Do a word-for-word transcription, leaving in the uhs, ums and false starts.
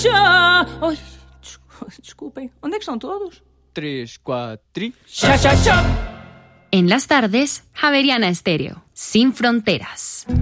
Tchá! Ai, desculpem, onde é que estão todos? Três, quatro... ¡Cha, cha, cha! En las tardes, Javeriana Estéreo, sin fronteras.